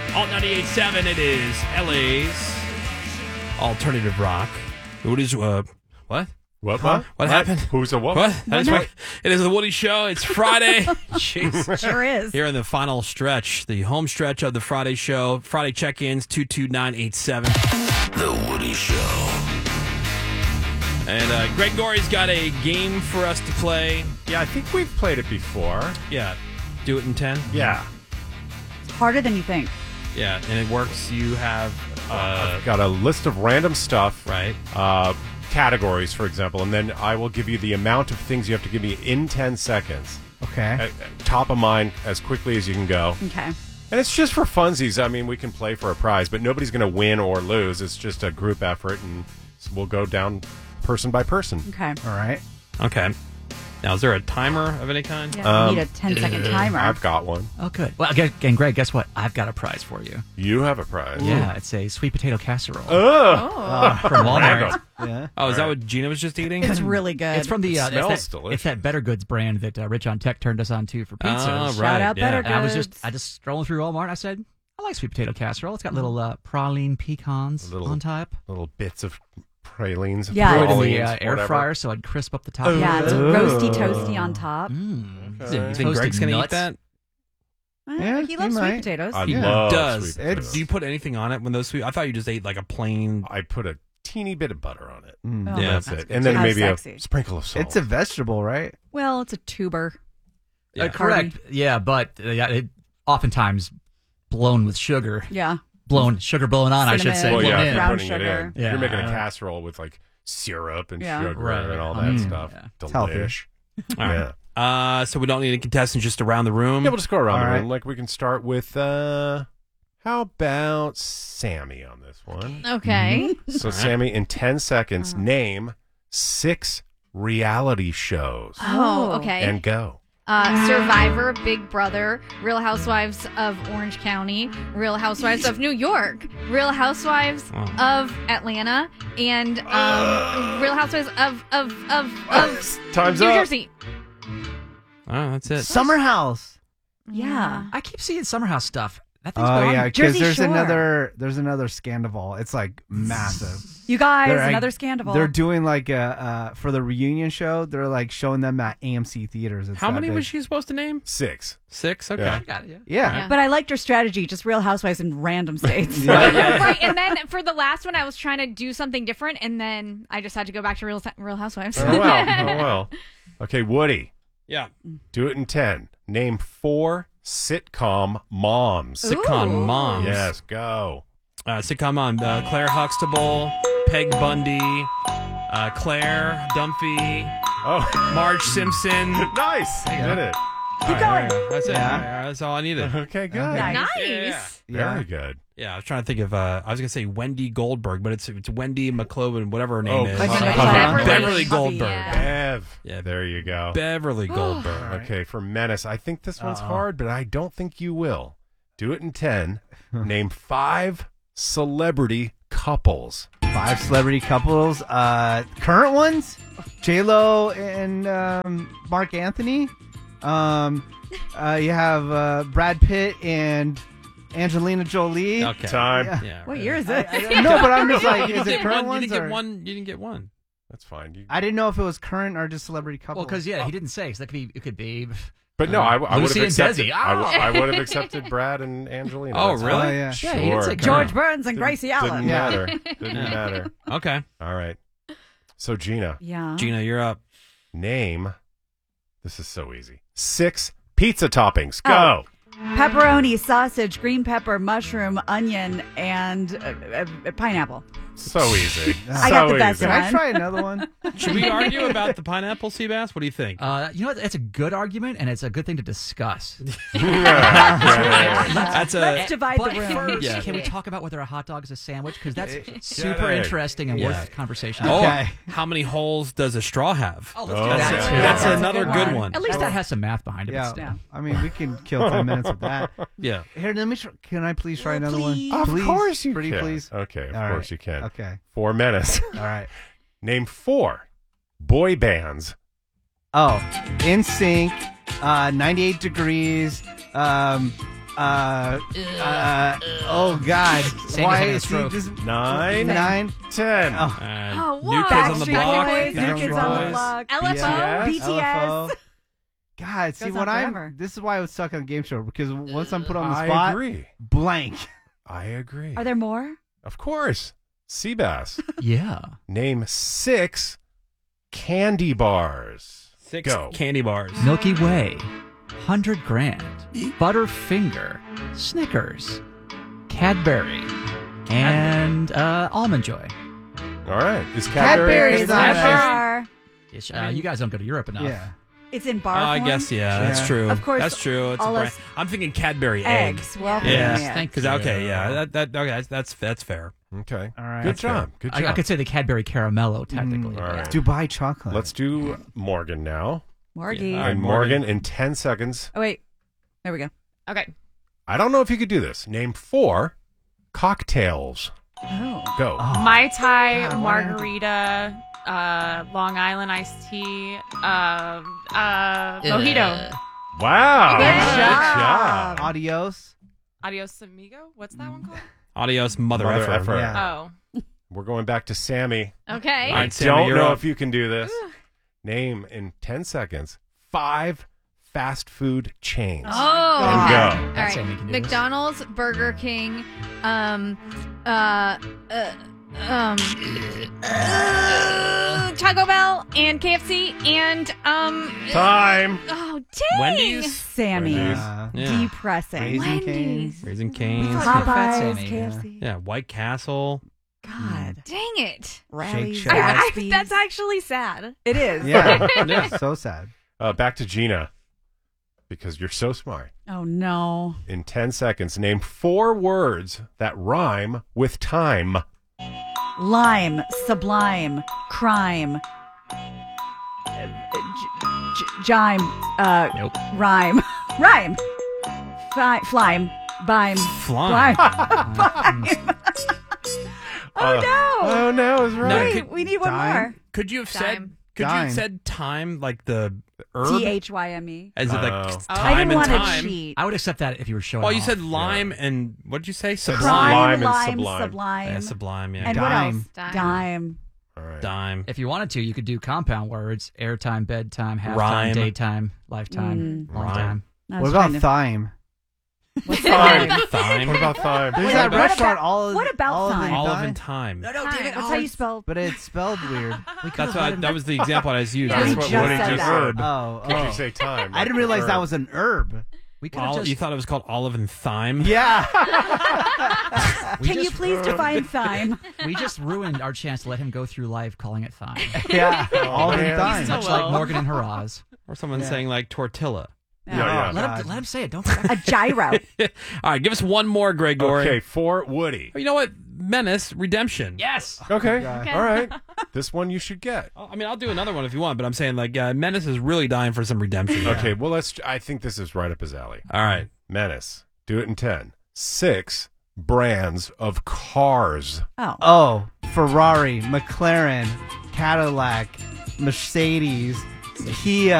Alt 98.7, it is LA's alternative rock. What is, what? What? What happened? Who's a what? What? That is right. It is the Woody Show. It's Friday. Jeez. Sure is. Here in the final stretch, the home stretch of the Friday show. Friday check-ins, 22987. The Woody Show. And Greg Gorey's got a game for us to play. Yeah, I think we've played it before. Yeah. Do it in 10? Yeah. It's harder than you think. Yeah, and it works. You have... I've got a list of random stuff. Right. Categories, for example, and then I will give you the amount of things you have to give me in 10 seconds. Okay. Top of mind as quickly as you can go. Okay. And it's just for funsies. I mean, we can play for a prize, but nobody's going to win or lose. It's just a group effort, and we'll go down person by person. Okay. All right. Okay. Now, is there a timer of any kind? Yeah, you need a 10-second timer. I've got one. Oh, good. Well, again, Greg, guess what? I've got a prize for you. You have a prize. Yeah, it's a sweet potato casserole From Walmart. Yeah. Oh, is that what Gina was just eating? It's really good. It's from the smells delicious. It's that Better Goods brand that Rich on Tech turned us on to for pizzas. Oh, right. Shout out yeah. Better And I was Goods. just strolling through Walmart. And I said, I like sweet potato casserole. It's got little praline pecans Little- on top. Little bits of pralines. Yeah, Throw it in pralines, the air whatever. fryer so I'd crisp up the top. Yeah, it's Ooh. roasty toasty on top. You think Toasted Greg's going to eat nuts. that? Yeah, He loves he sweet might. potatoes. I He love does. sweet potatoes. Do you put anything on it when those sweet? I thought you just ate like a plain. I put a teeny bit of butter on it. Mm. Oh, Yeah, That's that's it. good And then too. maybe How a sexy. sprinkle of salt. It's a vegetable, right? Well, it's a tuber. Yeah. Correct. Yeah, but it oftentimes blown with sugar. Yeah. Sugar blown on, I should say. Cinnamon. well, yeah, Blown if in. you're Brown putting sugar. it in. You're making a Yeah. casserole with like syrup and Yeah. sugar Right. and all that stuff. Yeah. healthy. Delish. All right. Yeah. So we don't need a contestant, just around the room. Yeah, we'll just go around All the right. room. Like we can start with how about Sammy on this one? Okay. So Sammy, in 10 seconds, name 6 reality shows. Oh, okay. And go. Survivor, Big Brother, Real Housewives of Orange County, Real Housewives of New York, Real Housewives of Atlanta, and Real Housewives of Time's New up. Jersey. Oh, that's it. Summer House. Yeah. I keep seeing Summer House stuff. That thing's Oh gone. yeah, because Jersey there's Shore. another Scandival. It's like massive. You guys, They're, like, another scandal. They're doing like a for the reunion show. They're like showing them at AMC theaters. It's How that many big. was she supposed to name? 6. 6? Okay. Yeah. Got it, yeah. Yeah. But I liked your strategy, just Real Housewives in random states. Right, and then for the last one, I was trying to do something different, and then I just had to go back to Real Housewives. Oh, well. Oh, well. Okay, Woody, Yeah. do it in 10. Name 4 sitcom moms. Sitcom moms. Yes, go. Sitcom mom. Claire Huxtable, Peg Bundy, Claire Dunphy, Oh, Marge Simpson. nice. You did it. Keep going. That's it. Yeah. All right, that's all I needed. Okay, good. Okay. Nice. Yeah. Very good. Yeah, I was trying to think of. I was gonna say Wendy Goldberg, but it's Wendy McCloven, whatever her name Oh, is. Like Beverly. Beverly Puffy, Goldberg. yeah. Bev. Yeah. There you go. Beverly Goldberg. Okay, for Menace, I think this one's hard, but I don't think you will. Do it in 10. Name 5 celebrity couples. 5 celebrity couples. Current ones: J-Lo and Mark Anthony. You have Brad Pitt and Angelina Jolie. Okay. Time. Yeah. Yeah. What right. year is it? No, but I'm just like, You is didn't it get current one. You ones didn't get or? one. You didn't get one. That's fine. I didn't know if it was current or just celebrity couples. Well, because he didn't say. So it could be. But no, I would Lucy have and accepted. Desi. I would have accepted Brad and Angelina. Oh, That's really? fine. Oh, yeah. Sure. Yeah, he didn't say George Burns and Gracie Didn't Allen. matter. Didn't matter. Okay. All right. So Gina, Yeah. Gina, you're up. name. This is so easy. 6 pizza toppings. Go. Pepperoni, sausage, green pepper, mushroom, onion, and pineapple. So easy. I got the best easy. Can I one. try another one? Should we argue about the pineapple, Seabass? What do you think? You know what? It's a good argument, and it's a good thing to discuss. That's Let's a. divide But the room. first, Yeah. can we talk about whether a hot dog is a sandwich? Because that's super Yeah. interesting and Yeah. worth conversation. Oh, Okay. how many holes does a straw have? let's Oh, do that that's- too. That's a another good good one. one. At least that has some math behind it. Yeah. But still. Yeah. I mean, we can kill 10 minutes with that. Yeah. Here, let me. Can I please try another please. one? Of Please? course you Pretty can. please. Okay, of All course right. you can. Okay. 4 Menace. All right. Name 4 boy bands. Oh, In Sync, 98 Degrees, Oh God. Sammy's Why having a is he stroke. this 9, nine? 10. Oh. Oh, New what? Kids on the Backstreet Block. Boys, New Backstreet Kids on the Boys. Block. LFO. BTS. LFO. God, see Goes what on forever. this is why I would suck on game show because once I'm put on the I spot, agree. blank. I agree. Are there more? Of course. Seabass. Yeah. Name 6 candy bars. 6 Go. candy bars. Milky Way, 100 Grand, Butterfinger, Snickers, Cadbury, and Almond Joy. All right. Is Cadbury Cadbury is in on there? bar. You guys don't go to Europe enough. Yeah. It's in bar I form? guess, yeah, Yeah. that's true. Of course, that's true. It's a all brand. us- I'm thinking Cadbury egg. Eggs. Well, Yeah, yeah. Thank because okay, yeah, okay, that's fair. Okay. All right. Good That's job. Good job. I could say the Cadbury Caramello, technically. All right. Dubai chocolate. Let's do Morgan now. Morgie. Yeah. All right, And Morgan in 10 seconds. Oh, wait. There we go. Okay. I don't know if you could do this. Name 4 cocktails. Oh. Go. Mai Tai, God, what? margarita, Long Island iced tea, mojito. Wow. Good Good job. job. Adios. Adios amigo. What's that one called? Adios, mother, Mother effer. effer. Yeah. Oh. We're going back to Sammy. Okay. All right, I Sammy, don't you're know up. if you can do this. Name in 10 seconds 5 fast food chains. Oh, And okay. go. All That's right. Sammy can do this. McDonald's, Burger King, Taco Bell, and KFC, and Time. oh dang, Wendy's, Sammy. Wendy's. yeah, Depressing. Raising Wendy's. Cane's. Raising Cane's, Fat Popeyes, Sammy, KFC. yeah, White Castle. God. Dang it! Rallies, Shack. Zaxby's. That's actually sad. It is. Yeah. Yeah. So sad. Back to Gina because you're so smart. Oh, no. In 10 seconds, name 4 words that rhyme with time. Lime, sublime, crime, jime, Nope. rhyme, rhyme, flime, bime, Flying. Oh, no. Oh, no, is No, right. Wait, we need one Dime. more. Could you have said? Dime. Could you have Dime. said time like the herb? THYME. Is it like Oh. I time didn't and want to time? cheat. I would accept that if you were showing Well, you off. said lime and what did you say? Crime, Sublime and lime, sublime. sublime. Yeah, sublime. Yeah. And Dime. what else? Dime. Dime. All right. Dime. If you wanted to, you could do compound words: airtime, bedtime, halftime, Rhyme. daytime, lifetime, long Rhyme. time. I What was about trying to- thyme? What's Thyme. thyme? Thyme. What about time? There's What that about- restaurant. All what about all thyme? Olive and thyme. no, Time. That's how you spell. But it's spelled weird. That's what that was the example I was using. Yeah, we That's what just Woody said just that. said. Oh, Could oh. you say time? I didn't realize that was an herb. We could have You just. thought it was called olive and thyme? Yeah. Can you please define thyme? We just ruined our chance to let him go through life calling it thyme, Yeah. All the man. time. So much well. like Morgan and Haraz. Or someone Yeah. saying like tortilla. Yeah. Let him say it. Don't correct A gyro. All right, give us one more, Gregory. Okay, for Woody. Oh, you know what? Menace Redemption. Yes. Okay. Okay. All right. This one you should get. I mean, I'll do another one if you want, but I'm saying like Menace is really dying for some redemption. Okay, well, I think this is right up his alley. All right. Menace. Do it in 10. 6 brands of cars. Oh. Oh, Ferrari, McLaren, Cadillac, Mercedes, Kia.